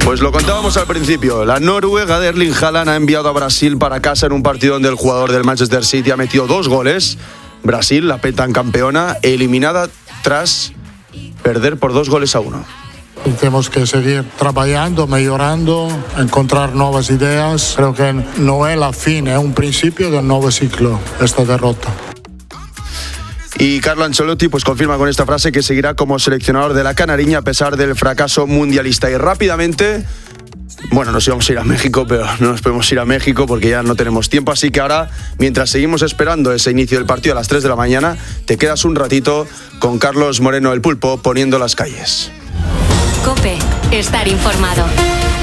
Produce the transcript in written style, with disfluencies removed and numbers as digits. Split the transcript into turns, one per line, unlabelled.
Pues lo contábamos al principio, la noruega de Erling Haaland ha enviado a Brasil para casa en un partido donde el jugador del Manchester City ha metido 2 goles. Brasil, la pentacampeona, eliminada tras perder por 2-1.
Tenemos que seguir trabajando, mejorando, encontrar nuevas ideas. Creo que no es la fin, es un principio del nuevo ciclo, esta derrota.
Y Carlo Ancelotti pues confirma con esta frase que seguirá como seleccionador de la Canariña a pesar del fracaso mundialista. Y rápidamente, bueno, nos íbamos a ir a México, pero no nos podemos ir a México porque ya no tenemos tiempo. Así que ahora, mientras seguimos esperando ese inicio del partido a las 3 de la mañana, te quedas un ratito con Carlos Moreno el Pulpo poniendo las calles.
COPE, estar informado.